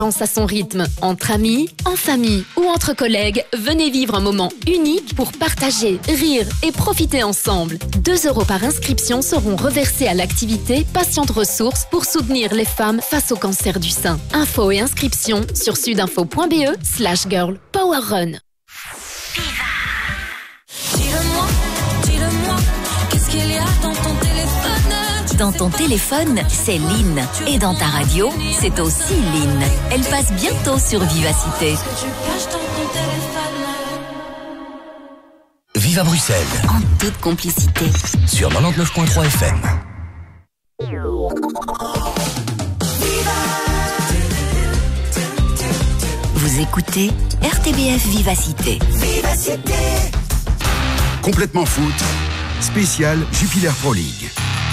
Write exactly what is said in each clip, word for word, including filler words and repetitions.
À son rythme, entre amis, en famille ou entre collègues, venez vivre un moment unique pour partager, rire et profiter ensemble. deux euros par inscription seront reversés à l'activité Patientes Ressources pour soutenir les femmes face au cancer du sein. Infos et inscriptions sur sudinfo point be slash girl power run. Dis-le-moi, dis-le-moi, qu'est-ce qu'il y a dans ton téléphone? Dans ton téléphone, c'est Lynn. Et dans ta radio, c'est aussi Lynn. Elle passe bientôt sur Vivacité. Vive à Bruxelles. En toute complicité. Sur quatre-vingt-dix-neuf point trois F M. Vous écoutez R T B F Vivacité. Vivacité. Complètement foot. Spécial Jupiler Pro League.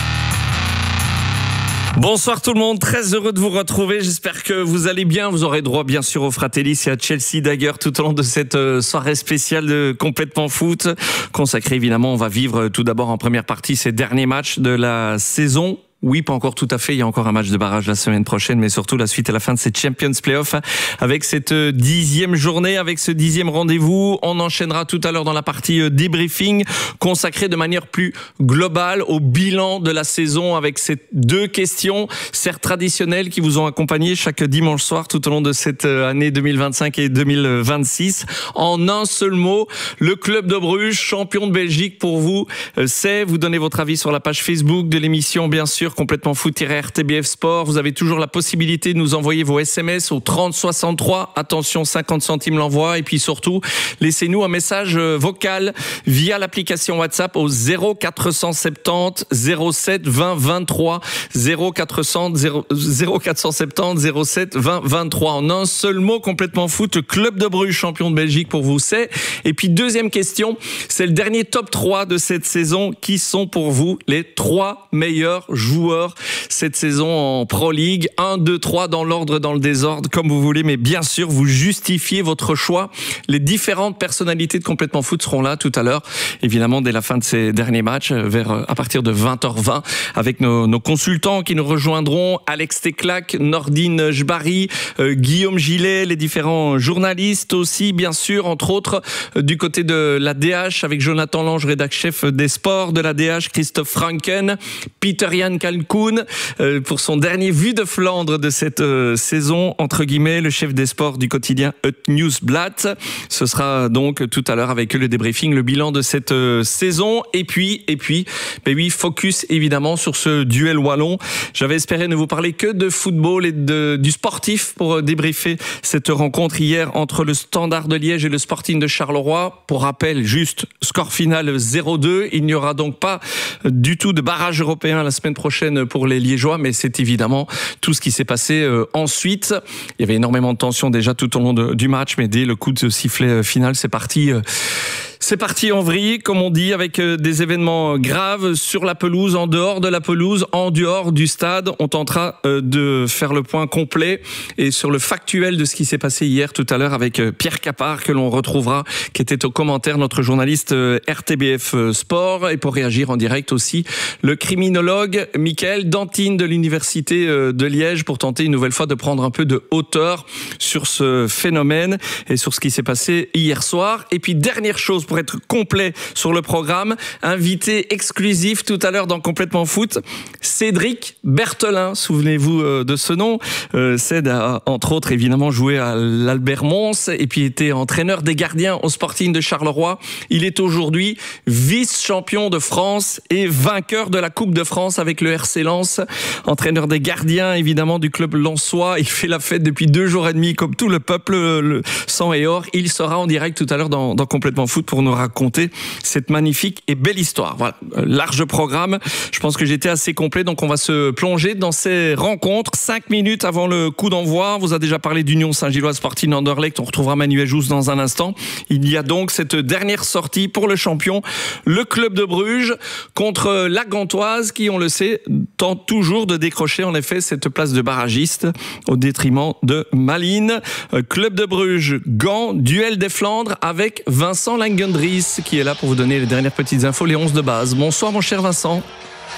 Bonsoir tout le monde, très heureux de vous retrouver, j'espère que vous allez bien, vous aurez droit bien sûr au Fratellis et à Chelsea Dagger tout au long de cette soirée spéciale de Complètement Foot, consacrée évidemment, on va vivre tout d'abord en première partie ces derniers matchs de la saison. Oui, pas encore tout à fait. Il y a encore un match de barrage la semaine prochaine, mais surtout la suite à la fin de cette Champions Playoff avec cette dixième journée, avec ce dixième rendez-vous. On enchaînera tout à l'heure dans la partie débriefing consacrée de manière plus globale au bilan de la saison avec ces deux questions, certes traditionnelles, qui vous ont accompagné chaque dimanche soir tout au long de cette année deux mille vingt-cinq et deux mille vingt-six. En un seul mot, le club de Bruges, champion de Belgique pour vous, c'est, vous donnez votre avis sur la page Facebook de l'émission, bien sûr, Complètement Foot-R T B F Sport. Vous avez toujours la possibilité de nous envoyer vos S M S au trente soixante-trois. Attention, cinquante centimes l'envoi. Et puis surtout, laissez-nous un message vocal via l'application WhatsApp au zéro quatre cent soixante-dix zéro sept vingt vingt-trois. zéro quatre cent soixante-dix zéro sept vingt vingt-trois. En un seul mot, Complètement Foot, club de Bruges, champion de Belgique pour vous, c'est. Et puis deuxième question, c'est le dernier top trois de cette saison. Qui sont pour vous les trois meilleurs joueurs joueurs cette saison en Pro League? un, deux, trois dans l'ordre, dans le désordre, comme vous voulez, mais bien sûr, vous justifiez votre choix. Les différentes personnalités de Complètement Foot seront là tout à l'heure, évidemment, dès la fin de ces derniers matchs, vers, à partir de vingt heures vingt, avec nos, nos consultants qui nous rejoindront, Alex Teclac, Nordine Jbari, euh, Guillaume Gillet, les différents journalistes aussi, bien sûr, entre autres, euh, du côté de la D H, avec Jonathan Lange, rédac-chef des sports de la D H, Christophe Franken, Peter Jan Kalkoun, euh, pour son dernier Vue de Flandre de cette euh, saison, entre guillemets, le chef des sports du quotidien Het Nieuwsblad. Ce sera donc tout à l'heure avec le débriefing, le bilan de cette euh, saison. Et puis, et puis, ben oui, focus évidemment sur ce duel wallon. J'avais espéré ne vous parler que de football et de, du sportif pour débriefer cette rencontre hier entre le Standard de Liège et le Sporting de Charleroi. Pour rappel, juste score final zéro deux. Il n'y aura donc pas du tout de barrage européen la semaine prochaine pour les Liégeois, mais c'est évidemment tout ce qui s'est passé euh, ensuite. Il y avait énormément de tension déjà tout au long de, du match, mais dès le coup de sifflet final, c'est parti... Euh, C'est parti en vrille, comme on dit, avec des événements graves sur la pelouse, en dehors de la pelouse, en dehors du stade. On tentera de faire le point complet et sur le factuel de ce qui s'est passé hier tout à l'heure avec Pierre Capard, que l'on retrouvera, qui était au commentaire, notre journaliste R T B F Sport. Et pour réagir en direct aussi, le criminologue Michael Dantine de l'Université de Liège, pour tenter une nouvelle fois de prendre un peu de hauteur sur ce phénomène et sur ce qui s'est passé hier soir. Et puis, dernière chose, pour être complet sur le programme, invité exclusif tout à l'heure dans Complètement Foot, Cédric Berthelin. Souvenez-vous de ce nom. Euh, Céd a entre autres évidemment joué à l'Albert Mons et puis était entraîneur des gardiens au Sporting de Charleroi. Il est aujourd'hui vice-champion de France et vainqueur de la Coupe de France avec le R C Lens. Entraîneur des gardiens évidemment du club lensois. Il fait la fête depuis deux jours et demi comme tout le peuple le sang et or. Il sera en direct tout à l'heure dans, dans Complètement Foot pour nous raconter cette magnifique et belle histoire. Voilà, large programme. Je pense que j'étais assez complet, donc on va se plonger dans ces rencontres. Cinq minutes avant le coup d'envoi. On vous a déjà parlé d'Union Saint-Gilloise Sporting Anderlecht. On retrouvera Manuel Jousse dans un instant. Il y a donc cette dernière sortie pour le champion, le club de Bruges, contre la Gantoise, qui, on le sait, tente toujours de décrocher en effet cette place de barragiste au détriment de Malines. Club de Bruges, Gand, duel des Flandres avec Vincent Langendries qui est là pour vous donner les dernières petites infos, les onze de base. Bonsoir mon cher Vincent.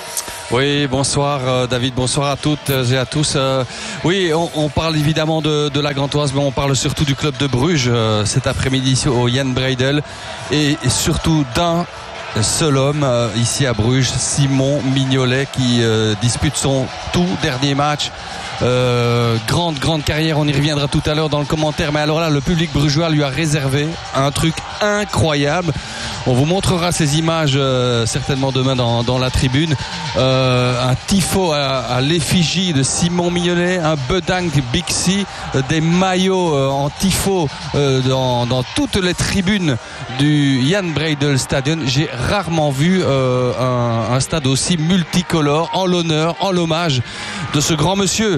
Oui, bonsoir euh, David, bonsoir à toutes et à tous. Euh, oui, on, on parle évidemment de, de la Gantoise, mais on parle surtout du club de Bruges euh, cet après-midi ici au Jan Breydel et, et surtout d'un seul homme euh, ici à Bruges, Simon Mignolet, qui euh, dispute son tout dernier match. Euh, grande grande carrière, on y reviendra tout à l'heure dans le commentaire, mais alors là le public brugeois lui a réservé un truc incroyable. On vous montrera ces images euh, certainement demain dans, dans la tribune. Euh, un tifo à, à l'effigie de Simon Mignolet, un bedang Bixi, euh, des maillots euh, en tifo euh, dans, dans toutes les tribunes du Jan Breydel Stadion. J'ai rarement vu euh, un, un stade aussi multicolore en l'honneur, en l'hommage de ce grand monsieur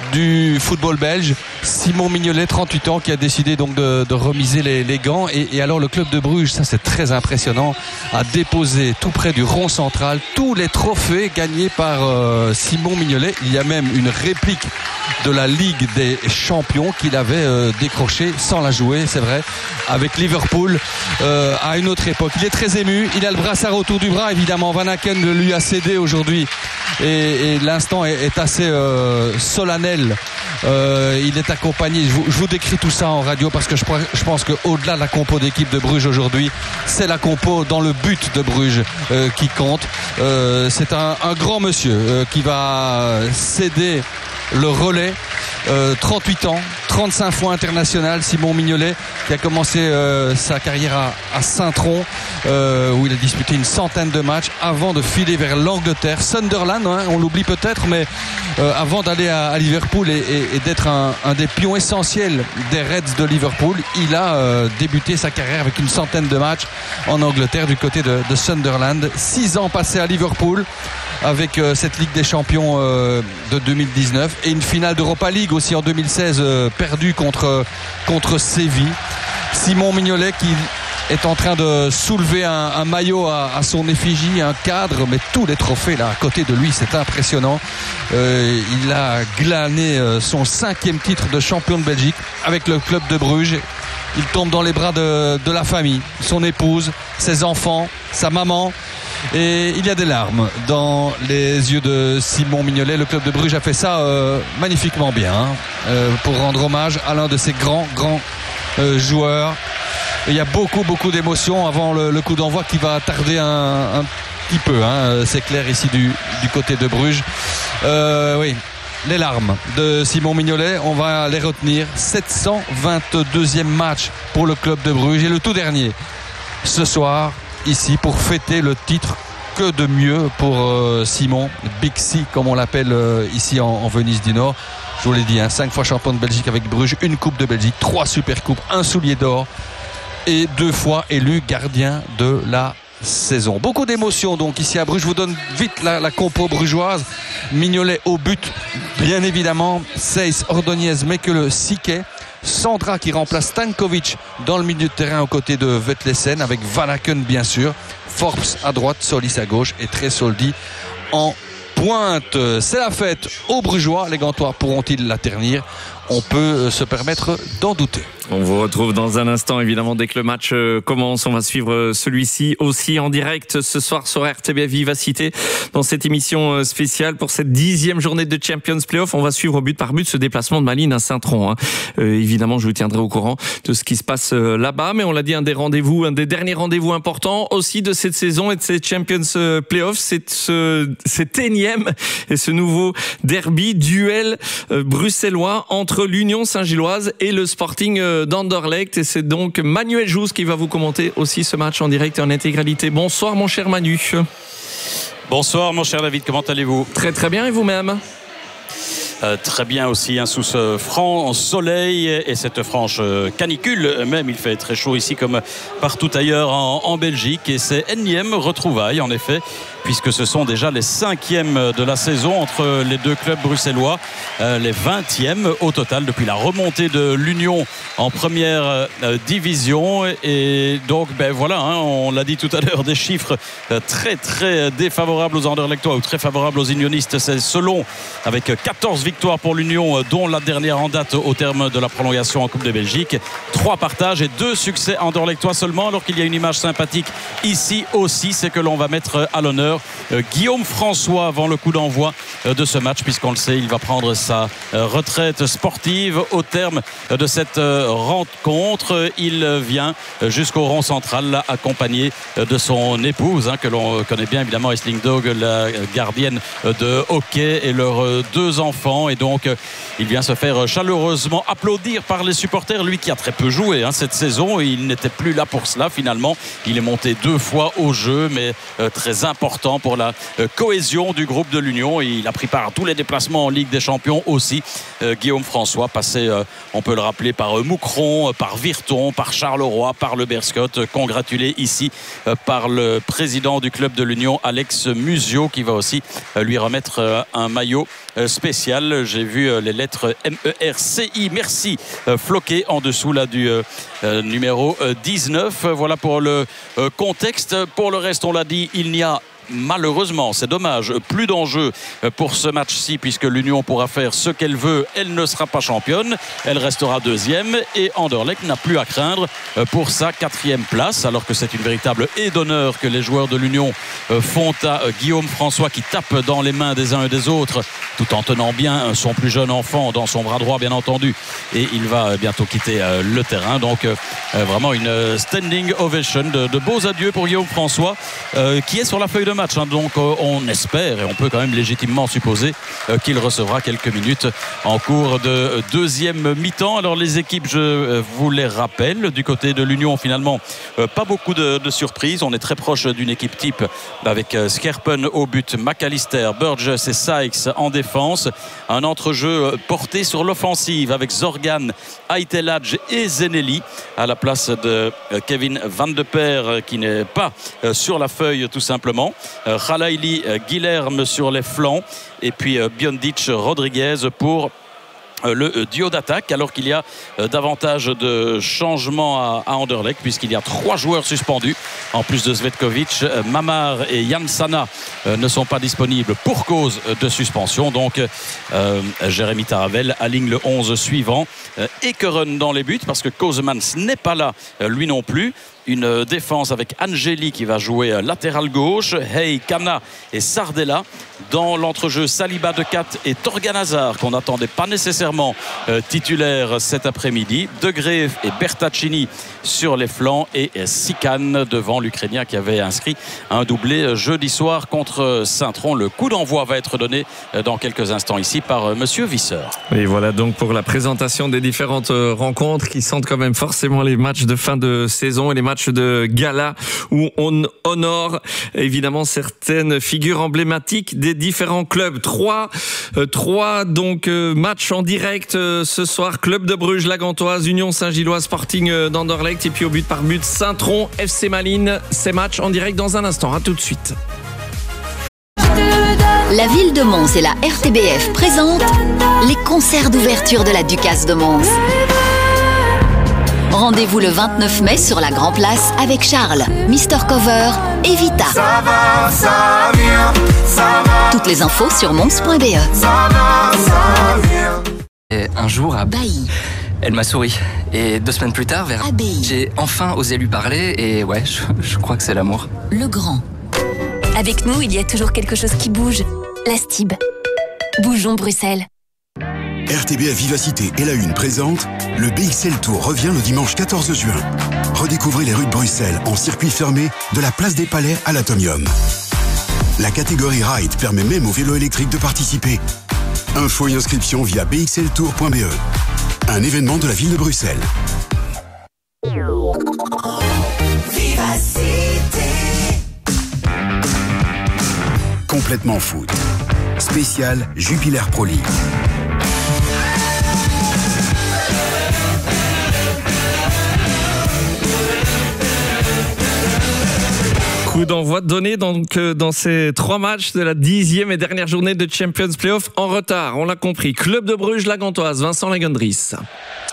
du football belge, Simon Mignolet, trente-huit ans, qui a décidé donc de, de remiser les, les gants. Et, et alors le club de Bruges, ça c'est très impressionnant, a déposé tout près du rond central tous les trophées gagnés par euh, Simon Mignolet. Il y a même une réplique de la Ligue des Champions qu'il avait euh, décrochée sans la jouer, c'est vrai, avec Liverpool euh, à une autre époque. Il est très ému, il a le brassard autour du bras, évidemment. Van Aken lui a cédé aujourd'hui et, et l'instant est, est assez euh, solennel. Euh, il est accompagné, je vous, je vous décris tout ça en radio parce que je, je pense qu'au-delà de la compo d'équipe de Bruges aujourd'hui, c'est la compo dans le but de Bruges euh, qui compte. Euh, c'est un, un grand monsieur euh, qui va céder le relais. Euh, trente-huit ans, trente-cinq fois international, Simon Mignolet, qui a commencé euh, sa carrière à, à Saint-Tron, euh, où il a disputé une centaine de matchs avant de filer vers l'Angleterre, Sunderland, hein, on l'oublie peut-être, mais euh, avant d'aller à, à Liverpool et, et, et d'être un, un des pions essentiels des Reds de Liverpool, il a euh, débuté sa carrière avec une centaine de matchs en Angleterre du côté de, de Sunderland. Six ans passés à Liverpool avec euh, cette Ligue des Champions euh, de deux mille dix-neuf et une finale d'Europa League aussi en deux mille seize euh, perdue contre, contre Séville. Simon Mignolet qui est en train de soulever un, un maillot à, à son effigie, un cadre, mais tous les trophées là à côté de lui, c'est impressionnant. Euh, il a glané euh, son cinquième titre de champion de Belgique avec le club de Bruges. Il tombe dans les bras de, de la famille, son épouse, ses enfants, sa maman. Et il y a des larmes dans les yeux de Simon Mignolet. Le club de Bruges a fait ça euh, magnifiquement bien hein, euh, pour rendre hommage à l'un de ses grands, grands euh, joueurs. Il y a beaucoup, beaucoup d'émotions avant le, le coup d'envoi qui va tarder un, un petit peu. Hein, c'est clair ici du, du côté de Bruges. Euh, oui. Les larmes de Simon Mignolet, on va les retenir. sept cent vingt-deuxième match pour le club de Bruges et le tout dernier ce soir ici pour fêter le titre. Que de mieux pour euh, Simon Bixi comme on l'appelle euh, ici en, en Venise du Nord. Je vous l'ai dit, hein, cinq fois champion de Belgique avec Bruges, une coupe de Belgique, trois super coupes, un soulier d'or et deux fois élu gardien de la saison. Beaucoup d'émotions donc ici à Bruges. Je vous donne vite la, la compo brugeoise. Mignolet au but, bien évidemment. Seis, Ordonez, Mekele, Siquet. Sandra qui remplace Stankovic dans le milieu de terrain aux côtés de Vetlesen avec Van Aken bien sûr. Forbes à droite, Solis à gauche et Tresoldi en pointe. C'est la fête aux Brugeois. Les Gantois pourront-ils la ternir? On peut se permettre d'en douter. On vous retrouve dans un instant, évidemment, dès que le match commence. On va suivre celui-ci aussi en direct ce soir sur R T B F Vivacité dans cette émission spéciale pour cette dixième journée de Champions Playoff. On va suivre but par but ce déplacement de Malines à Saint-Tron. Hein. Euh, évidemment, je vous tiendrai au courant de ce qui se passe là-bas. Mais on l'a dit, un des rendez-vous, un des derniers rendez-vous importants aussi de cette saison et de cette Champions Playoff, c'est ce, cet énième et ce nouveau derby, duel euh, bruxellois entre l'Union Saint-Gilloise et le Sporting euh, d'Anderlecht. Et c'est donc Manuel Jousse qui va vous commenter aussi ce match en direct et en intégralité. Bonsoir mon cher Manu. Bonsoir mon cher David, comment allez-vous? Très très bien, et vous-même? Euh, très bien aussi, hein, sous ce franc soleil et cette franche canicule. Même il fait très chaud ici comme partout ailleurs en, en Belgique. Et c'est énième retrouvaille en effet, puisque ce sont déjà les cinquièmes de la saison entre les deux clubs bruxellois, euh, les vingtièmes au total depuis la remontée de l'Union en première euh, division. Et donc ben voilà, hein, on l'a dit tout à l'heure, des chiffres euh, très très défavorables aux Anderlechtois ou très favorables aux unionistes. C'est selon, avec quatorze victoires pour l'Union, dont la dernière en date au terme de la prolongation en Coupe de Belgique. Trois partages et deux succès anderlechtois seulement, alors qu'il y a une image sympathique ici aussi, c'est que l'on va mettre à l'honneur d'ailleurs euh, Guillaume François avant le coup d'envoi euh, de ce match, puisqu'on le sait, il va prendre sa euh, retraite sportive au terme euh, de cette euh, rencontre. Il euh, vient euh, jusqu'au rond central là, accompagné euh, de son épouse, hein, que l'on connaît bien évidemment, Aisling Dog, la gardienne euh, de hockey, et leurs euh, deux enfants. Et donc euh, il vient se faire chaleureusement applaudir par les supporters, lui qui a très peu joué hein, cette saison, et il n'était plus là pour cela finalement. Il est monté deux fois au jeu, mais euh, très important pour la euh, cohésion du groupe de l'Union, et il a pris part à tous les déplacements en Ligue des Champions aussi. euh, Guillaume François, passé euh, on peut le rappeler par euh, Moucron, euh, par Virton, par Charleroi, par le Berscott, euh, congratulé ici euh, par le président du club de l'Union, Alex Musio, qui va aussi euh, lui remettre euh, un maillot euh, spécial. J'ai vu euh, les lettres M E R C I merci euh, floquées en dessous là du euh, euh, numéro euh, dix-neuf. Voilà pour le euh, contexte. Pour le reste, on l'a dit, il n'y a malheureusement, c'est dommage, plus d'enjeu pour ce match-ci, puisque l'Union pourra faire ce qu'elle veut. Elle ne sera pas championne, elle restera deuxième, et Anderlecht n'a plus à craindre pour sa quatrième place, alors que c'est une véritable aide d'honneur que les joueurs de l'Union font à Guillaume François, qui tape dans les mains des uns et des autres tout en tenant bien son plus jeune enfant dans son bras droit, bien entendu, et il va bientôt quitter le terrain. Donc vraiment une standing ovation, de, de beaux adieux pour Guillaume François, qui est sur la feuille de match, hein. Donc euh, on espère, et on peut quand même légitimement supposer euh, qu'il recevra quelques minutes en cours de deuxième mi-temps. Alors les équipes, je euh, vous les rappelle, du côté de l'Union, finalement euh, pas beaucoup de, de surprises. On est très proche d'une équipe type, avec euh, Skerpen au but, McAllister, Burgess et Sykes en défense. Un entrejeu porté sur l'offensive avec Zorgan, Aiteladj et Zeneli à la place de euh, Kevin Van de Peer, euh, qui n'est pas euh, sur la feuille tout simplement. Khalaili Guilherme sur les flancs, et puis Biondic Rodriguez pour le duo d'attaque, alors qu'il y a davantage de changements à Anderlecht, puisqu'il y a trois joueurs suspendus en plus de Zvetkovic. Mamar et Jansana ne sont pas disponibles pour cause de suspension. Donc euh, Jérémy Taravel aligne le onze suivant. Ekeren dans les buts, parce que Kosemans n'est pas là lui non plus. Une défense avec Angeli qui va jouer latéral gauche, Hey, Kana et Sardella. Dans l'entrejeu, Saliba de Cat et Torgan Hazard, qu'on n'attendait pas nécessairement euh, titulaire cet après-midi. De Greve et Bertaccini sur les flancs, et Sikan devant l'Ukrainien qui avait inscrit un doublé jeudi soir contre Saint-Tron. Le coup d'envoi va être donné dans quelques instants ici par Monsieur Visseur. Et voilà donc pour la présentation des différentes rencontres qui sentent quand même forcément les matchs de fin de saison et les matchs de gala où on honore évidemment certaines figures emblématiques des différents clubs. Trois, euh, trois donc euh, matchs en direct euh, ce soir. Club de Bruges, la Gantoise, Union Saint-Gilloise, Sporting euh, d'Anderlecht, et puis au but par but Saint-Tron, F C Malines. Ces matchs en direct dans un instant. À tout de suite. La ville de Mons et la R T B F présentent les concerts d'ouverture de la Ducasse de Mons. Rendez-vous le vingt-neuf mai sur la Grand Place avec Charles, Mister Cover et Vita. Ça va, ça vient, ça va. Toutes les infos sur mons point b e. Ça va, ça vient. Et un jour à Bailly, elle m'a souri. Et deux semaines plus tard, vers Abbaye, j'ai enfin osé lui parler. Et ouais, je, je crois que c'est l'amour. Le Grand. Avec nous, il y a toujours quelque chose qui bouge. La Stib. Bougeons Bruxelles. R T B F Vivacité et la Une présente le B X L Tour revient le dimanche quatorze juin. Redécouvrez les rues de Bruxelles en circuit fermé de la place des Palais à l'Atomium. La catégorie Ride permet même aux vélos électriques de participer. Info et inscription via b x l tour point b e. Un événement de la ville de Bruxelles. Vivacité. Complètement foot. Spécial Jupiler Pro League. Coup d'envoi donné donc dans ces trois matchs de la dixième et dernière journée de Champions Playoff en retard. On l'a compris. Club de Bruges, la Gantoise, Vincent Lagundris.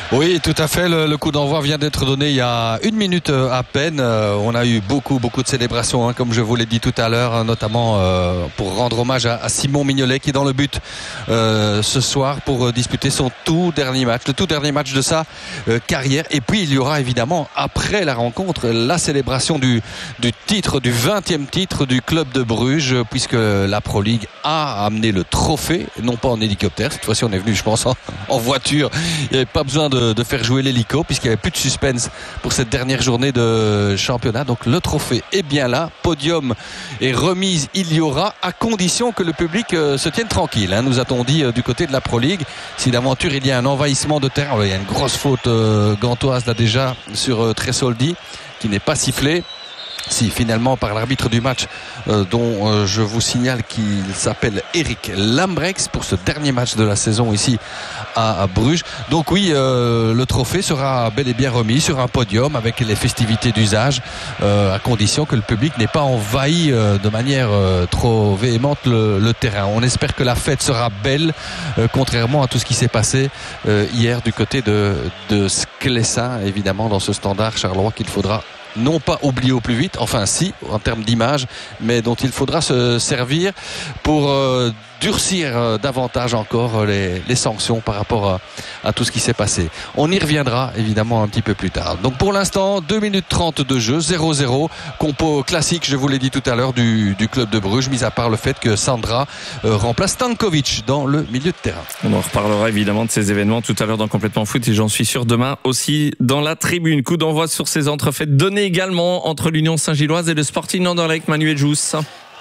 Oui, tout à fait. Le, le coup d'envoi vient d'être donné il y a une minute à peine. Euh, on a eu beaucoup, beaucoup de célébrations, hein, comme je vous l'ai dit tout à l'heure, hein, notamment euh, pour rendre hommage à, à Simon Mignolet qui est dans le but euh, ce soir pour euh, disputer son tout dernier match, le tout dernier match de sa euh, carrière. Et puis il y aura évidemment après la rencontre la célébration du, du titre, du vingtième titre du club de Bruges, puisque la Pro League a amené le trophée, non pas en hélicoptère. Cette fois-ci, on est venu, je pense, en, en voiture. Il n'y avait pas besoin de de faire jouer l'hélico puisqu'il n'y avait plus de suspense pour cette dernière journée de championnat. Donc le trophée est bien là, podium et remise il y aura, à condition que le public euh, se tienne tranquille, hein, nous a-t-on dit euh, du côté de la Pro League. Si d'aventure il y a un envahissement de terrain, il y a une grosse faute euh, gantoise là déjà sur euh, Tresoldi qui n'est pas sifflée. Si finalement par l'arbitre du match euh, dont euh, je vous signale qu'il s'appelle Eric Lambrechts pour ce dernier match de la saison ici à, à Bruges. Donc oui, euh, le trophée sera bel et bien remis sur un podium avec les festivités d'usage, euh, à condition que le public n'ait pas envahi euh, de manière euh, trop véhémente le, le terrain. On espère que la fête sera belle, euh, contrairement à tout ce qui s'est passé euh, hier du côté de, de Sclessin, évidemment dans ce Standard Charleroi qu'il faudra non pas oublier au plus vite, enfin si, en termes d'image, mais dont il faudra se servir pour euh, durcir euh, davantage encore les, les sanctions par rapport à, à tout ce qui s'est passé. On y reviendra évidemment un petit peu plus tard. Donc pour l'instant, deux minutes trente de jeu, zéro zéro, compo classique, je vous l'ai dit tout à l'heure, du, du club de Bruges, mis à part le fait que Sandra euh, remplace Stankovic dans le milieu de terrain. On en reparlera évidemment de ces événements tout à l'heure dans Complètement Foot et j'en suis sûr demain aussi dans la tribune. Coup d'envoi sur ces entrefaites donnés également entre l'Union Saint-Gilloise et le Sporting Anderlecht. Manuel Jousse.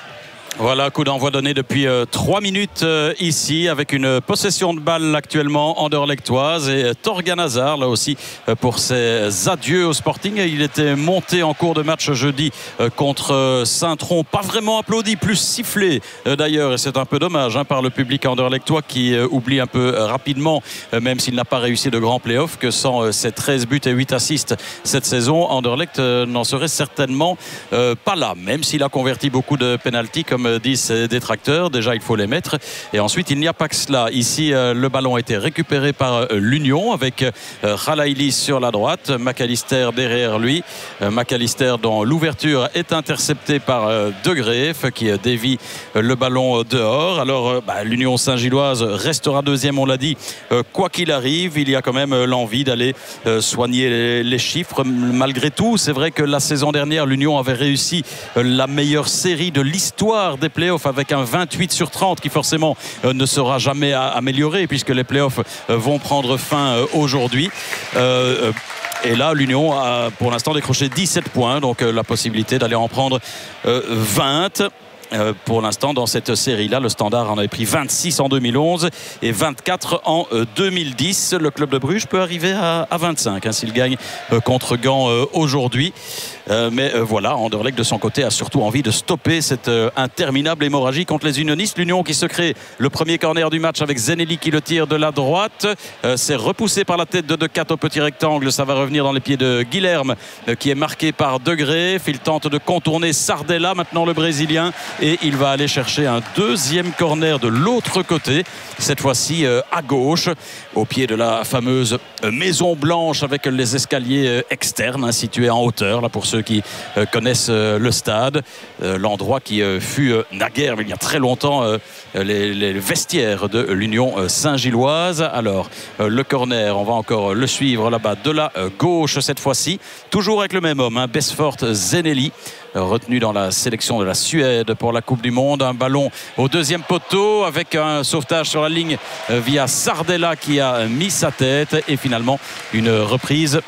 Voilà, coup d'envoi donné depuis euh, trois minutes euh, ici avec une possession de balle actuellement anderlechtoise et euh, Torgan Hazard là aussi euh, pour ses adieux au Sporting. Il était monté en cours de match jeudi euh, contre euh, Saint-Tron, pas vraiment applaudi, plus sifflé euh, d'ailleurs, et c'est un peu dommage hein, par le public anderlechtois qui euh, oublie un peu euh, rapidement, euh, même s'il n'a pas réussi de grands playoffs, que sans euh, ses treize buts et huit assists cette saison, Anderlecht euh, n'en serait certainement euh, pas là, même s'il a converti beaucoup de pénaltys comme disent ses détracteurs. Déjà il faut les mettre et ensuite il n'y a pas que cela. Ici euh, le ballon a été récupéré par euh, l'Union avec euh, Khalaili sur la droite, McAllister derrière lui, euh, McAllister dont l'ouverture est interceptée par euh, De Greef qui euh, dévie euh, le ballon euh, dehors. Alors euh, bah, l'Union Saint-Gilloise restera deuxième, on l'a dit, euh, quoi qu'il arrive. Il y a quand même euh, l'envie d'aller euh, soigner les, les chiffres malgré tout. C'est vrai que la saison dernière l'Union avait réussi euh, la meilleure série de l'histoire des playoffs avec un vingt-huit sur trente qui forcément euh, ne sera jamais à, amélioré puisque les playoffs euh, vont prendre fin euh, aujourd'hui. Euh, Et là, l'Union a pour l'instant décroché dix-sept points, donc euh, la possibilité d'aller en prendre euh, vingt. Euh, pour l'instant dans cette série-là, le Standard en avait pris vingt-six en deux mille onze et vingt-quatre en euh, deux mille dix. Le club de Bruges peut arriver à, à vingt-cinq hein, s'il gagne euh, contre Gand euh, aujourd'hui. Euh, mais euh, voilà, Anderlecht de son côté a surtout envie de stopper cette euh, interminable hémorragie contre les unionistes. L'Union qui se crée le premier corner du match avec Zenelli qui le tire de la droite. Euh, c'est repoussé par la tête de De Cat au petit rectangle. Ça va revenir dans les pieds de Guilherme euh, qui est marqué par De Greef. Il tente de contourner Sardella, maintenant le Brésilien. Et il va aller chercher un deuxième corner de l'autre côté, cette fois-ci euh, à gauche, au pied de la fameuse euh, Maison Blanche avec les escaliers euh, externes hein, situés en hauteur, là pour ceux qui euh, connaissent euh, le stade, euh, l'endroit qui euh, fut euh, naguère, mais il y a très longtemps, euh, les, les vestiaires de l'Union euh, Saint-Gilloise. Alors, euh, le corner, on va encore le suivre là-bas de la euh, gauche cette fois-ci, toujours avec le même homme, hein, Besfort Zenelli, retenu dans la sélection de la Suède pour la Coupe du Monde. Un ballon au deuxième poteau avec un sauvetage sur la ligne via Sardella qui a mis sa tête et finalement une reprise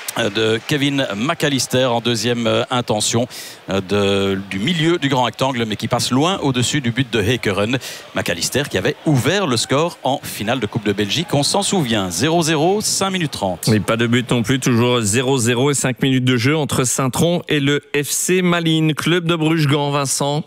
de Kevin McAllister en deuxième intention de, du milieu du grand rectangle mais qui passe loin au-dessus du but de Hekeren. McAllister qui avait ouvert le score en finale de Coupe de Belgique, on s'en souvient. Zéro zéro, cinq minutes trente. Et pas de but non plus, toujours zéro zéro et cinq minutes de jeu entre Saint-Tron et le F C Malines. Club de Bruges-Gand, Vincent.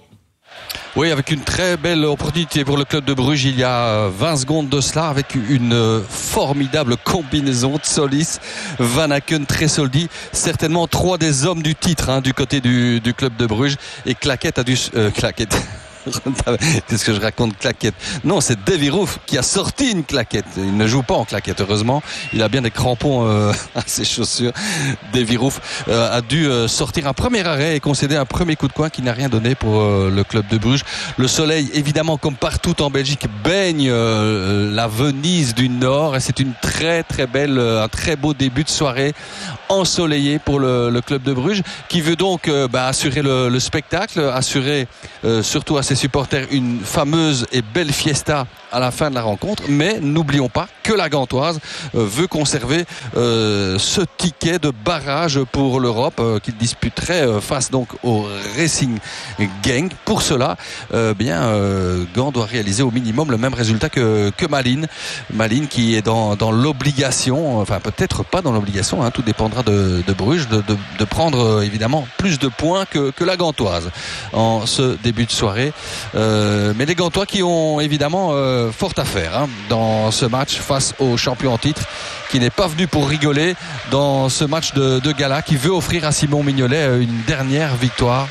Oui, avec une très belle opportunité pour le club de Bruges il y a vingt secondes de cela, avec une formidable combinaison de Solis, Van Aken, Tresoldi, certainement trois des hommes du titre hein, du côté du, du club de Bruges. Et Claquette a dû... Euh, Claquette Qu'est-ce que je raconte, claquette? Non, c'est Davy Roof qui a sorti une claquette. Il ne joue pas en claquette, heureusement. Il a bien des crampons euh, à ses chaussures. Davy Roof euh, a dû euh, sortir un premier arrêt et concéder un premier coup de coin qui n'a rien donné pour euh, le club de Bruges. Le soleil, évidemment, comme partout en Belgique, baigne euh, la Venise du Nord et c'est une très très belle, un très beau début de soirée ensoleillé pour le, le club de Bruges qui veut donc euh, bah, assurer le, le spectacle, assurer euh, surtout à ses supporters une fameuse et belle fiesta à la fin de la rencontre, mais n'oublions pas que la Gantoise euh, veut conserver euh, ce ticket de barrage pour l'Europe euh, qu'il disputerait euh, face donc au Racing Genk. Pour cela, euh, bien euh, Gand doit réaliser au minimum le même résultat que, que Malines. Malines qui est dans, dans l'obligation, enfin peut-être pas dans l'obligation, hein, tout dépendra de, de Bruges, de, de, de prendre euh, évidemment plus de points que, que la Gantoise en ce début de soirée. Euh, mais les Gantois qui ont évidemment euh, fort à faire hein, dans ce match face au champion en titre qui n'est pas venu pour rigoler dans ce match de, de gala qui veut offrir à Simon Mignolet une dernière victoire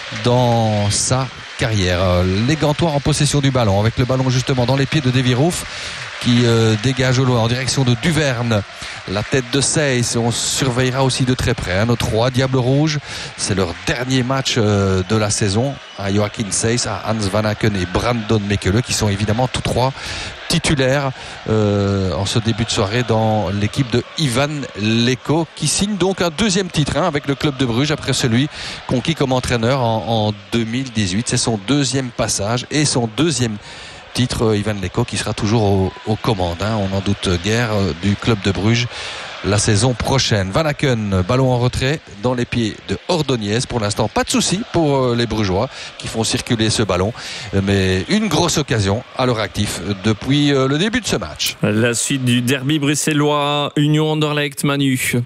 dans sa carrière. Les Gantois en possession du ballon avec le ballon justement dans les pieds de Davy Roof qui euh, dégage au loin en direction de Duverne. La tête de Seyss, on surveillera aussi de très près hein, nos trois Diables Rouges. C'est leur dernier match euh, de la saison à Joachim Seyss, à Hans Van Aken et Brandon Mekele qui sont évidemment tous trois titulaires euh, en ce début de soirée dans l'équipe de Ivan Leko qui signe donc un deuxième titre hein, avec le club de Bruges après celui conquis comme entraîneur en, en deux mille dix-huit. C'est son deuxième passage et son deuxième titre, Ivan Leko qui sera toujours aux, aux commandes hein, on n'en doute guère du club de Bruges la saison prochaine. Van Aken, ballon en retrait dans les pieds de Ordonez. Pour l'instant, pas de souci pour les Brugeois qui font circuler ce ballon. Mais une grosse occasion à leur actif depuis le début de ce match. La suite du derby bruxellois, Union Anderlecht, Manu.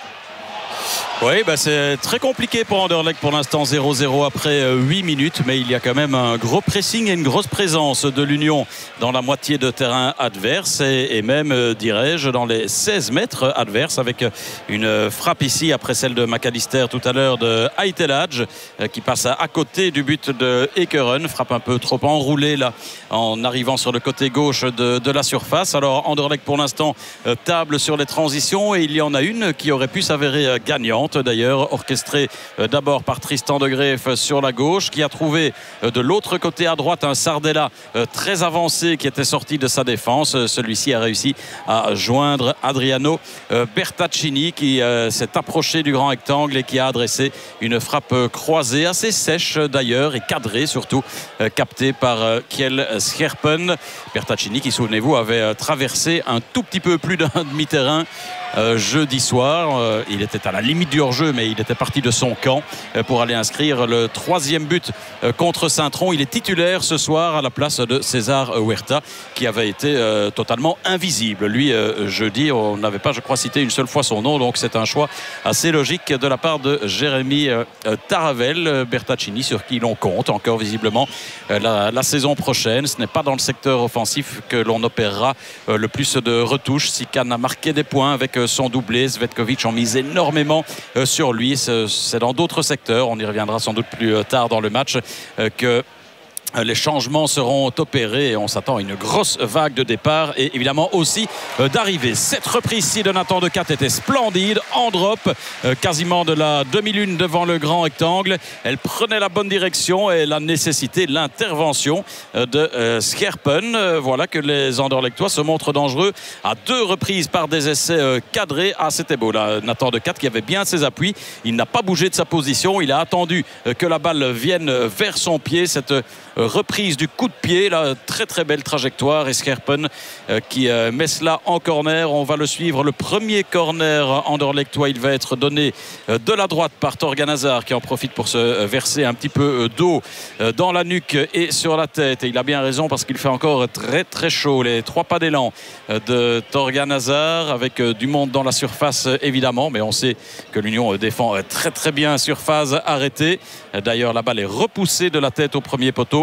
Oui, bah c'est très compliqué pour Anderlecht pour l'instant, zéro zéro après huit minutes, mais il y a quand même un gros pressing et une grosse présence de l'Union dans la moitié de terrain adverse et, et même, euh, dirais-je, dans les seize mètres adverses avec une frappe ici après celle de McAllister tout à l'heure de Aitelage euh, qui passe à, à côté du but de Ekeren, frappe un peu trop enroulée là en arrivant sur le côté gauche de, de la surface. Alors Anderlecht pour l'instant euh, table sur les transitions et il y en a une qui aurait pu s'avérer euh, gagnante d'ailleurs, orchestré d'abord par Tristan de Greef sur la gauche qui a trouvé de l'autre côté à droite un Sardella très avancé qui était sorti de sa défense. Celui-ci a réussi à joindre Adriano Bertaccini qui s'est approché du grand rectangle et qui a adressé une frappe croisée assez sèche d'ailleurs et cadrée surtout, captée par Kjell Scherpen. Bertaccini qui, souvenez-vous, avait traversé un tout petit peu plus d'un demi-terrain Euh, jeudi soir. Euh, il était à la limite du hors-jeu, mais il était parti de son camp euh, pour aller inscrire le troisième but euh, contre Saint-Tron. Il est titulaire ce soir à la place de César Huerta, qui avait été euh, totalement invisible. Lui, euh, jeudi, on n'avait pas, je crois, cité une seule fois son nom, donc c'est un choix assez logique de la part de Jérémy euh, Taravel. euh, Bertaccini, sur qui l'on compte encore visiblement euh, la, la saison prochaine. Ce n'est pas dans le secteur offensif que l'on opérera euh, le plus de retouches. Sikan a marqué des points avec euh, son doublé. Zvetkovic en mise énormément euh, sur lui. C'est dans d'autres secteurs, on y reviendra sans doute plus tard dans le match, euh, que les changements seront opérés et on s'attend à une grosse vague de départ et évidemment aussi euh, d'arrivée. Cette reprise-ci de Nathan Decat était splendide, en drop, euh, quasiment de la demi-lune devant le grand rectangle. Elle prenait la bonne direction et elle a nécessité l'intervention euh, de euh, Scherpen. Euh, voilà que les Anderlechtois se montrent dangereux à deux reprises par des essais euh, cadrés. Ah, c'était beau là, Nathan Decat qui avait bien ses appuis. Il n'a pas bougé de sa position. Il a attendu euh, que la balle vienne vers son pied. Cette euh, reprise du coup de pied, là, très très belle trajectoire et Scherpen euh, qui euh, met cela en corner. On va le suivre, le premier corner Anderlechtois, il va être donné euh, de la droite par Torgan Hazard qui en profite pour se euh, verser un petit peu euh, d'eau euh, dans la nuque et sur la tête, et il a bien raison parce qu'il fait encore très très chaud. Les trois pas d'élan euh, de Torgan Hazard avec euh, du monde dans la surface euh, évidemment, mais on sait que l'Union euh, défend euh, très très bien sur phase arrêtée. Euh, d'ailleurs la balle est repoussée de la tête au premier poteau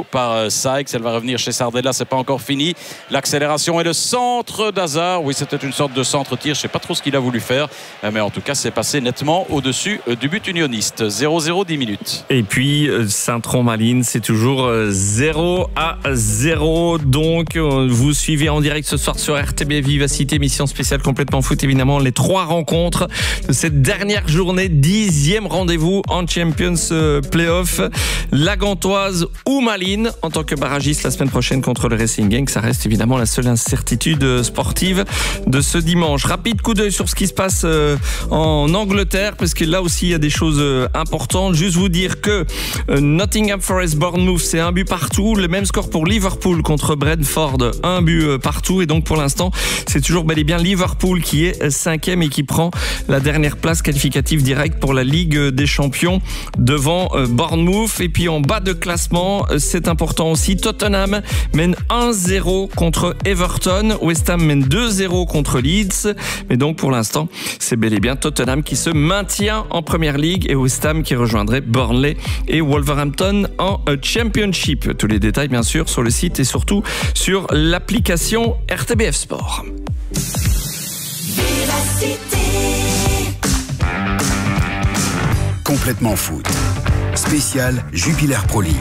nouveau par Sykes. Elle va revenir chez Sardella, c'est pas encore fini. L'accélération et le centre d'Hazard. Oui, c'était une sorte de centre-tir. Je sais pas trop ce qu'il a voulu faire, mais en tout cas, c'est passé nettement au-dessus du but unioniste. zéro zéro, dix minutes. Et puis, Saint-Tron-Malines, c'est toujours zéro à zéro. Donc, vous suivez en direct ce soir sur R T B Vivacité, émission spéciale complètement foot, évidemment, les trois rencontres de cette dernière journée, dixième rendez-vous en Champions Playoff. La Gantoise ou Malines en tant que barragiste la semaine prochaine contre le Racing Genk. Ça reste évidemment la seule incertitude sportive de ce dimanche. Rapide coup d'œil sur ce qui se passe en Angleterre, parce que là aussi il y a des choses importantes. Juste vous dire que Nottingham Forest Bournemouth, c'est un but partout. Le même score pour Liverpool contre Brentford, un but partout. Et donc pour l'instant, c'est toujours bel et bien Liverpool qui est cinquième et qui prend la dernière place qualificative directe pour la Ligue des Champions devant Bournemouth. Et puis en bas de classement, c'est important aussi, Tottenham mène un zéro contre Everton, West Ham mène deux zéro contre Leeds. Mais donc pour l'instant, c'est bel et bien Tottenham qui se maintient en Première Ligue et West Ham qui rejoindrait Burnley et Wolverhampton en Championship. Tous les détails bien sûr sur le site et surtout sur l'application R T B F Sport. Complètement foot. Spécial Jupiler Pro League.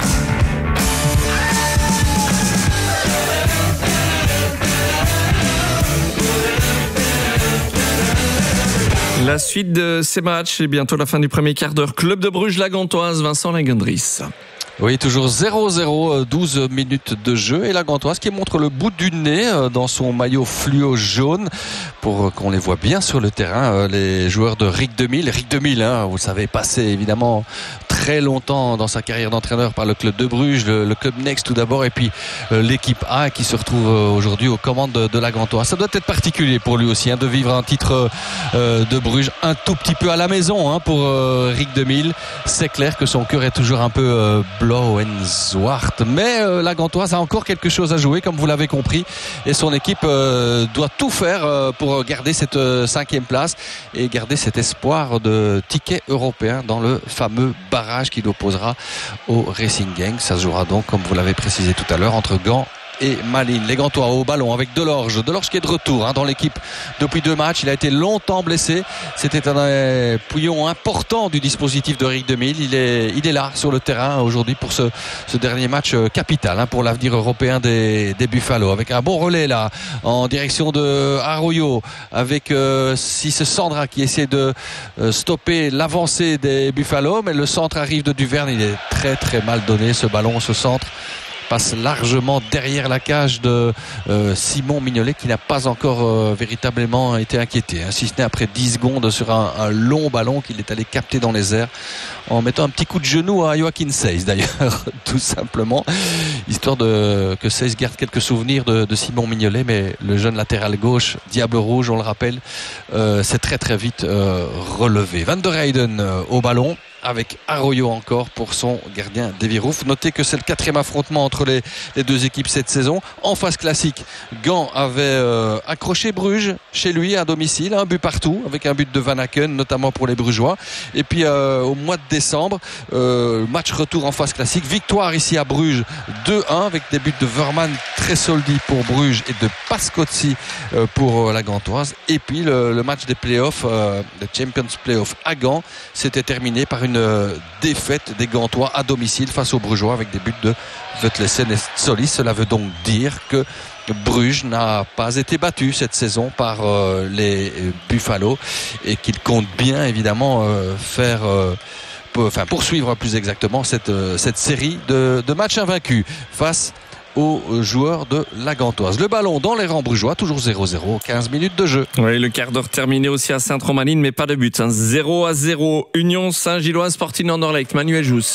La suite de ces matchs et bientôt la fin du premier quart d'heure. Club de Bruges, la Gantoise, Vincent Lagendries. Oui, toujours zéro zéro, douze minutes de jeu. Et la Gantoise qui montre le bout du nez dans son maillot fluo jaune pour qu'on les voit bien sur le terrain. Les joueurs de Rick deux mille. Rick deux mille, hein, vous le savez, passé évidemment très longtemps dans sa carrière d'entraîneur par le club de Bruges, le, le club Next tout d'abord, et puis euh, l'équipe A qui se retrouve euh, aujourd'hui aux commandes de, de la Gantoise. Ça doit être particulier pour lui aussi hein, de vivre un titre euh, de Bruges un tout petit peu à la maison hein, pour euh, Rick deux mille. C'est clair que son cœur est toujours un peu euh, blau en zwart, mais euh, la Gantoise a encore quelque chose à jouer, comme vous l'avez compris, et son équipe euh, doit tout faire euh, pour garder cette euh, cinquième place et garder cet espoir de ticket européen dans le fameux barrage qui l'opposera au Racing Genk. Ça se jouera donc, comme vous l'avez précisé tout à l'heure, entre Gand et Malines. Les Gantois au ballon avec Delorge. Delorge qui est de retour hein, dans l'équipe depuis deux matchs. Il a été longtemps blessé. C'était un euh, pouillon important du dispositif de Rick deux mille. Il est, il est là sur le terrain aujourd'hui pour ce, ce dernier match euh, capital hein, pour l'avenir européen des, des Buffalo. Avec un bon relais là en direction de Arroyo avec euh, Cisse Sandra qui essaie de euh, stopper l'avancée des Buffalo. Mais le centre arrive de Duverne. Il est très très mal donné ce ballon, ce centre. Passe largement derrière la cage de euh, Simon Mignolet qui n'a pas encore euh, véritablement été inquiété hein, si ce n'est après dix secondes sur un, un long ballon qu'il est allé capter dans les airs en mettant un petit coup de genou à Joachim Seiss d'ailleurs tout simplement histoire de, que Seiss garde quelques souvenirs de, de Simon Mignolet. Mais le jeune latéral gauche Diable Rouge, on le rappelle, euh, s'est très très vite euh, relevé. Van der Heyden euh, au ballon avec Arroyo encore pour son gardien Davy Roof. Notez que c'est le quatrième affrontement entre les, les deux équipes cette saison. En phase classique, Gand avait euh, accroché Bruges chez lui à domicile, un but partout avec un but de Van Aken notamment pour les Brugeois. Et puis euh, au mois de décembre, euh, match retour en phase classique, victoire ici à Bruges deux un avec des buts de Verman très soldi pour Bruges et de Pascozzi euh, pour euh, la Gantoise. Et puis le, le match des playoffs, euh, des Champions Playoffs à Gand, s'était terminé par une Une défaite des Gantois à domicile face aux Brugeois avec des buts de Vetlesen et Solis. Cela veut donc dire que Bruges n'a pas été battu cette saison par euh, les Buffalo et qu'il compte bien évidemment euh, faire euh, enfin poursuivre plus exactement cette, euh, cette série de, de matchs invaincus face aux joueurs de la Gantoise. Le ballon dans les rangs brugeois, toujours zéro zéro, quinze minutes de jeu. Oui, le quart d'heure terminé aussi à Saint-Tron-Malines, mais pas de but. Hein. zéro à zéro. Union Saint-Gilloise Sporting Anderlecht. Manuel Jousse.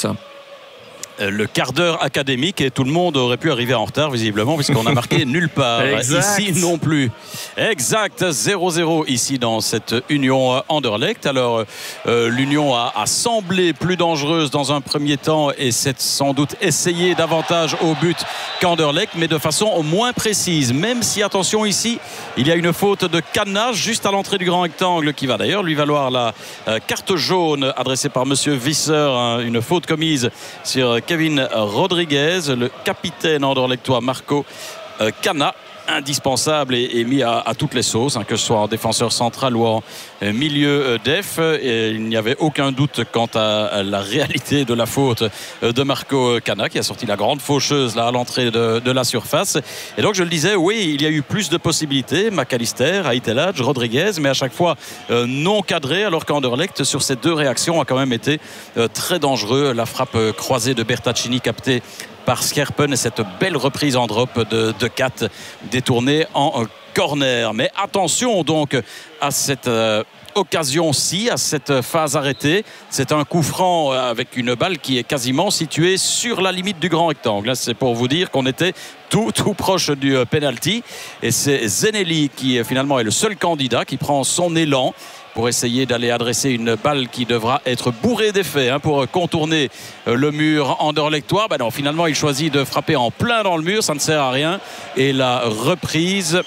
Le quart d'heure académique et tout le monde aurait pu arriver en retard visiblement puisqu'on a marqué nulle part. Exact. Ici non plus. Exact, zéro zéro ici dans cette Union Anderlecht. Alors euh, l'Union a, a semblé plus dangereuse dans un premier temps et s'est sans doute essayé davantage au but qu'Anderlecht, mais de façon moins précise, même si attention ici il y a une faute de Cannage juste à l'entrée du grand rectangle qui va d'ailleurs lui valoir la euh, carte jaune adressée par monsieur Visser, hein, une faute commise sur Kevin Rodriguez, le capitaine anderlechtois Marco Cana, indispensable et, et mis à, à toutes les sauces, hein, que ce soit en défenseur central ou en euh, milieu euh, def. Et il n'y avait aucun doute quant à, à la réalité de la faute euh, de Marco Cana, qui a sorti la grande faucheuse là à l'entrée de, de la surface. Et donc je le disais, oui, il y a eu plus de possibilités, McAllister, Aitelage, Rodriguez, mais à chaque fois euh, non cadré, alors qu'Anderlecht sur ces deux réactions a quand même été euh, très dangereux. La frappe euh, croisée de Bertaccini captée par Scherpen et cette belle reprise en drop de, de Kat détournée en corner. Mais attention donc à cette euh, occasion-ci, à cette phase arrêtée. C'est un coup franc avec une balle qui est quasiment située sur la limite du grand rectangle. Là, c'est pour vous dire qu'on était tout, tout proche du penalty. Et c'est Zenelli qui finalement est le seul candidat qui prend son élan pour essayer d'aller adresser une balle qui devra être bourrée d'effets hein, pour contourner le mur anderlechtois. Ben non, finalement, il choisit de frapper en plein dans le mur, ça ne sert à rien. Et la reprise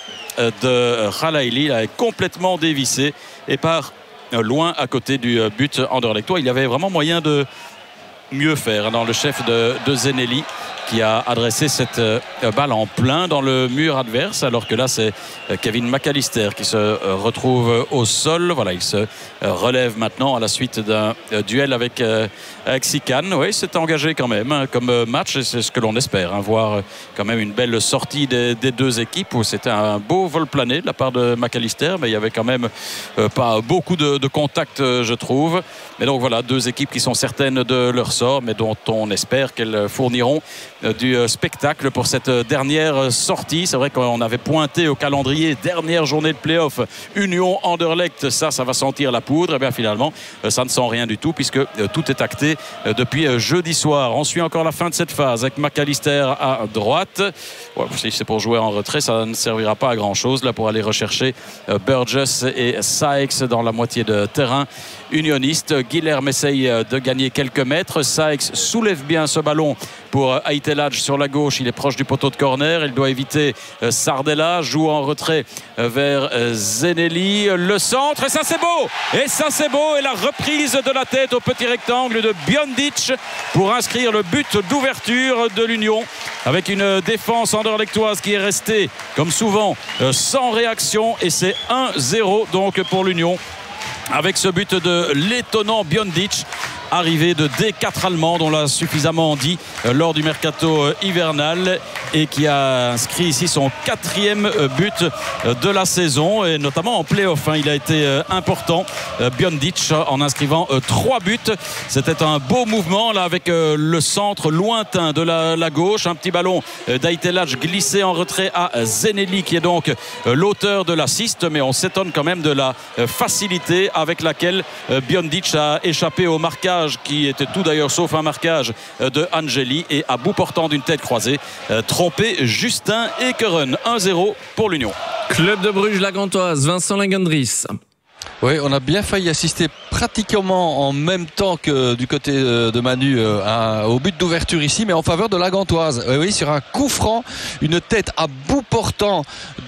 de Khalaili est complètement dévissée et part loin à côté du but anderlechtois. Il y avait vraiment moyen de mieux faire dans le chef de, de Zenelli, qui a adressé cette euh, balle en plein dans le mur adverse, alors que là c'est euh, Kevin McAllister qui se euh, retrouve au sol. Voilà, il se euh, relève maintenant à la suite d'un euh, duel avec, euh, avec Sican. Oui, c'est engagé quand même hein, comme euh, match, et c'est ce que l'on espère, hein, voir euh, quand même une belle sortie des, des deux équipes, où c'était un beau vol plané de la part de McAllister, mais il y avait quand même euh, pas beaucoup de, de contact euh, je trouve. Mais donc voilà, deux équipes qui sont certaines de leur sort, mais dont on espère qu'elles fourniront du spectacle pour cette dernière sortie. C'est vrai qu'on avait pointé au calendrier dernière journée de play-off Union Anderlecht, ça ça va sentir la poudre. Et bien finalement ça ne sent rien du tout, puisque tout est acté depuis jeudi soir. On suit encore la fin de cette phase avec McAllister à droite. Ouais, si c'est pour jouer en retrait, ça ne servira pas à grand chose là pour aller rechercher Burgess et Sykes dans la moitié de terrain unioniste. Guilherme essaye de gagner quelques mètres. Sykes soulève bien ce ballon pour Aitelage sur la gauche. Il est proche du poteau de corner. Il doit éviter Sardella. Joue en retrait vers Zenelli. Le centre. Et ça, c'est beau. Et ça, c'est beau. Et la reprise de la tête au petit rectangle de Biondic pour inscrire le but d'ouverture de l'Union, avec une défense anderlechtoise qui est restée, comme souvent, sans réaction. Et c'est un zéro donc pour l'Union, avec ce but de l'étonnant Biondic, arrivé de D quatre allemand, dont on l'a suffisamment dit euh, lors du mercato euh, hivernal, et qui a inscrit ici son quatrième euh, but euh, de la saison, et notamment en play-off hein, il a été euh, important euh, Biondic, en inscrivant euh, trois buts. C'était un beau mouvement là, avec euh, le centre lointain de la, la gauche, un petit ballon euh, d'Aitelage glissé en retrait à Zenelli, qui est donc euh, l'auteur de l'assist, mais on s'étonne quand même de la euh, facilité avec laquelle euh, Biondic a échappé au marquage, qui était tout d'ailleurs sauf un marquage de Angeli, et à bout portant d'une tête croisée euh, trompé Justin Ekeren. un zéro pour l'Union. Club de Bruges, la Gantoise, Vincent Lingendries. Oui, on a bien failli assister pratiquement en même temps que du côté de Manu à, au but d'ouverture ici, mais en faveur de la Gantoise. Oui, oui, sur un coup franc, une tête à bout portant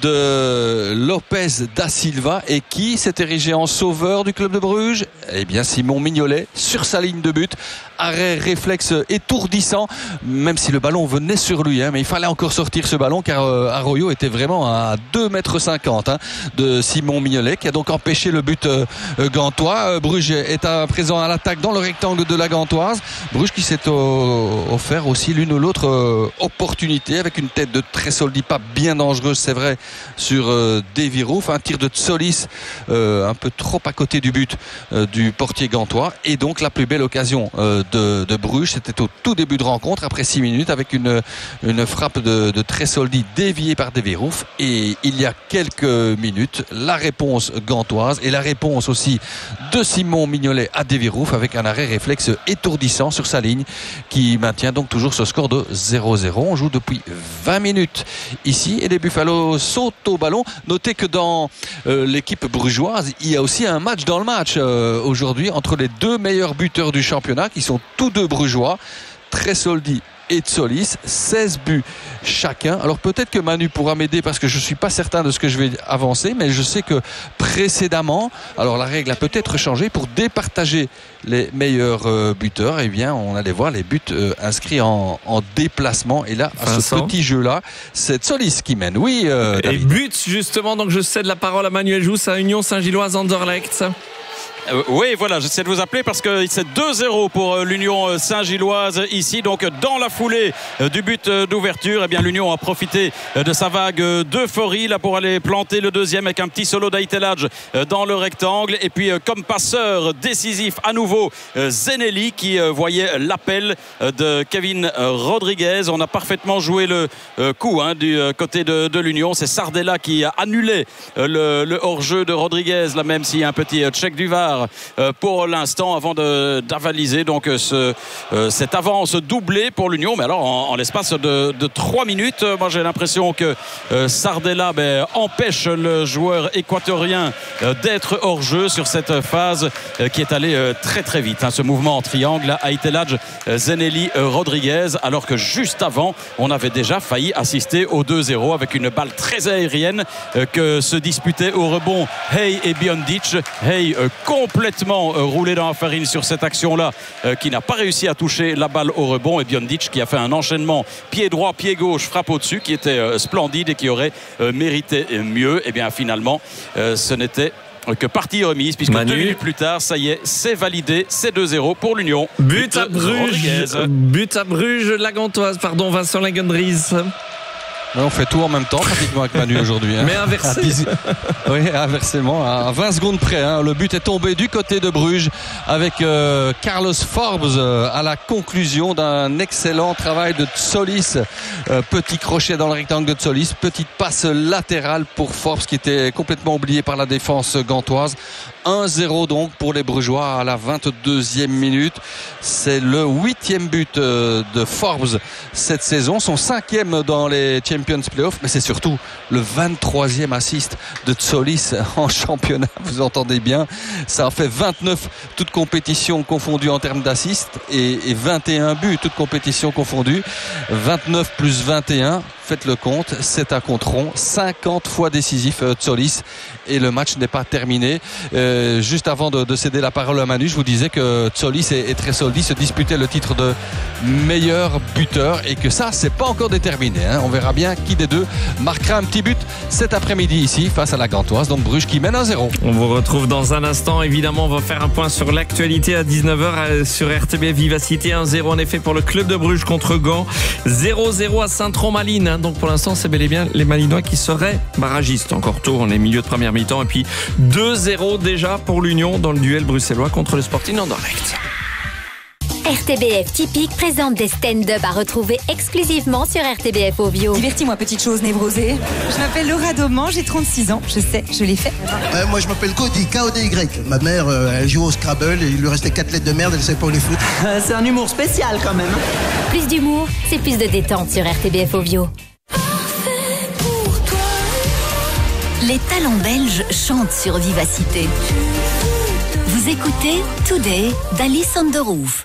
de Lopez da Silva, et qui s'est érigé en sauveur du club de Bruges. Eh bien, Simon Mignolet sur sa ligne de but. Arrêt réflexe étourdissant, même si le ballon venait sur lui, hein, mais il fallait encore sortir ce ballon, car euh, Arroyo était vraiment à deux mètres cinquante hein, de Simon Mignolet, qui a donc empêché le but euh, gantois. Euh, Bruges est à présent à l'attaque dans le rectangle de la Gantoise. Bruges qui s'est euh, offert aussi l'une ou l'autre euh, opportunité, avec une tête de Tresoldi pas bien dangereuse, c'est vrai, sur euh, Davy Roof, un tir de Tsolis euh, un peu trop à côté du but euh, du portier gantois, et donc la plus belle occasion euh, De, de Bruges, c'était au tout début de rencontre, après six minutes, avec une, une frappe de, de Tresoldi déviée par Davy Roof. Et il y a quelques minutes, la réponse gantoise, et la réponse aussi de Simon Mignolet à Davy Roof, avec un arrêt réflexe étourdissant sur sa ligne, qui maintient donc toujours ce score de zéro zéro. On joue depuis vingt minutes ici, et les Buffalo sautent au ballon. Notez que dans euh, l'équipe brugeoise, il y a aussi un match dans le match euh, aujourd'hui, entre les deux meilleurs buteurs du championnat, qui sont tous deux brugeois, Tresoldi et Tsolis, seize buts chacun. Alors peut-être que Manu pourra m'aider parce que je ne suis pas certain de ce que je vais avancer, mais je sais que précédemment, alors la règle a peut-être changé, pour départager les meilleurs euh, buteurs, eh bien on allait voir les buts euh, inscrits en, en déplacement, et là à ce Vincent. petit jeu là c'est Tsolis qui mène. Oui euh, Et David. but justement, donc je cède la parole à Manuel Jousse à Union Saint-Gilloise Anderlecht. Euh, oui, voilà, j'essaie de vous appeler parce que c'est deux zéro pour euh, l'Union Saint-Gilloise ici. Donc dans la foulée euh, du but euh, d'ouverture, eh bien l'Union a profité euh, de sa vague euh, d'euphorie là pour aller planter le deuxième avec un petit solo d'Aïtelage euh, dans le rectangle. Et puis euh, comme passeur décisif à nouveau euh, Zenelli qui euh, voyait l'appel euh, de Kevin euh, Rodriguez. On a parfaitement joué le euh, coup hein, du euh, côté de, de l'Union. C'est Sardella qui a annulé euh, le, le hors-jeu de Rodriguez là, même s'il y a un petit euh, check du V A R pour l'instant avant de, d'avaliser donc ce, euh, cette avance doublée pour l'Union. Mais alors en, en l'espace de, de trois minutes, moi j'ai l'impression que euh, Sardella ben, empêche le joueur équatorien euh, d'être hors jeu sur cette phase euh, qui est allée euh, très très vite hein, ce mouvement en triangle Aïtelage, euh, Zenelli, euh, Rodriguez, alors que juste avant on avait déjà failli assister au deux zéro avec une balle très aérienne euh, que se disputaient au rebond Hay et Biondic. Hay euh, complètement euh, roulé dans la farine sur cette action-là, euh, qui n'a pas réussi à toucher la balle au rebond, et Biondic qui a fait un enchaînement pied droit, pied gauche, frappe au-dessus, qui était euh, splendide et qui aurait euh, mérité mieux. Et bien finalement, euh, ce n'était que partie remise, puisque Manu. deux minutes plus tard, ça y est, c'est validé, c'est deux zéro pour l'Union. But à de Bruges, Rodriguez. but à Bruges, la Gantoise, pardon, Vincent Lagendries. On fait tout en même temps pratiquement avec Manu aujourd'hui hein. Mais inversé. Oui, inversement, à vingt secondes près hein. Le but est tombé du côté de Bruges avec euh, Carlos Forbes euh, à la conclusion d'un excellent travail de Tsolis. Euh, petit crochet dans le rectangle de Tsolis, petite passe latérale pour Forbes qui était complètement oublié par la défense gantoise. un zéro donc pour les Brugeois à la vingt-deuxième minute. C'est le huitième but euh, de Forbes cette saison, son cinquième dans les Champions Playoffs, mais c'est surtout le vingt-troisième assist de Tsolis en championnat. Vous entendez bien, ça en fait vingt-neuf toutes compétitions confondues en termes d'assists et, et vingt et un buts toutes compétitions confondues. vingt-neuf plus vingt et un, faites le compte, c'est un compte rond, cinquante fois décisif euh, Tsolis, et le match n'est pas terminé. Euh, juste avant de, de céder la parole à Manu, je vous disais que Tsolis et, et Tresoldi se disputaient le titre de meilleur buteur, et que ça c'est pas encore déterminé hein. On verra bien qui des deux marquera un petit but cet après-midi ici face à la Gantoise, donc Bruges qui mène un zéro. On vous retrouve dans un instant. Évidemment, on va faire un point sur l'actualité à dix-neuf heures sur R T B Vivacité. un zéro en effet pour le club de Bruges contre Gand. zéro zéro à Saint-Tron-Malines. Donc pour l'instant, c'est bel et bien les Malinois qui seraient barragistes. Encore tôt, on est milieu de première mi-temps. Et puis deux zéro déjà pour l'Union dans le duel bruxellois contre le Sporting Anderlecht. R T B F Typique présente des stand-up à retrouver exclusivement sur R T B F Ovio. Divertis-moi, petite chose névrosée. Je m'appelle Laura Dauman, j'ai trente-six ans. Je sais, je l'ai fait. Euh, moi, je m'appelle Cody, K O D Y. Ma mère, euh, elle joue au Scrabble et il lui restait quatre lettres de merde, elle ne savait pas où les foutre. Euh, c'est un humour spécial quand même. Plus d'humour, c'est plus de détente sur R T B F Ovio. Les talents belges chantent sur Vivacité. Vous écoutez Today d'Alice on the Roof.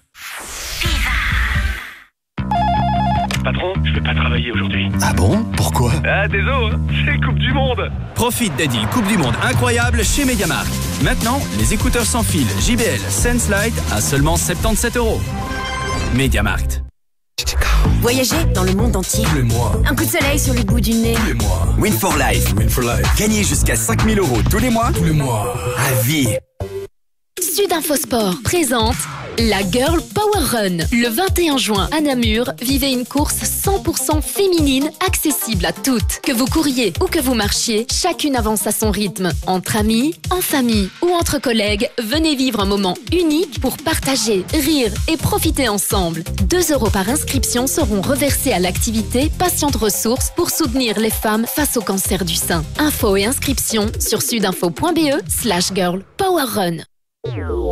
Patron, je vais pas travailler aujourd'hui. Ah bon? Pourquoi? Ah, désolé, hein, c'est Coupe du Monde. Profite des deals Coupe du Monde incroyables chez MediaMarkt. Maintenant, les écouteurs sans fil J B L Sense Lite à seulement soixante-dix-sept euros. MediaMarkt. Voyager dans le monde entier. Tous les mois. Un coup de soleil sur le bout du nez. Tous les mois. Win for Life. Win for Life. Gagner jusqu'à cinq mille euros tous les mois. Tous les mois. À vie. Sudinfosport présente la Girl Power Run. Le vingt et un juin à Namur, vivez une course cent pour cent féminine accessible à toutes. Que vous couriez ou que vous marchiez, chacune avance à son rythme. Entre amis, en famille ou entre collègues, venez vivre un moment unique pour partager, rire et profiter ensemble. deux euros par inscription seront reversés à l'activité Patientes Ressources pour soutenir les femmes face au cancer du sein. Infos et inscriptions sur sudinfo point be slash girl power run.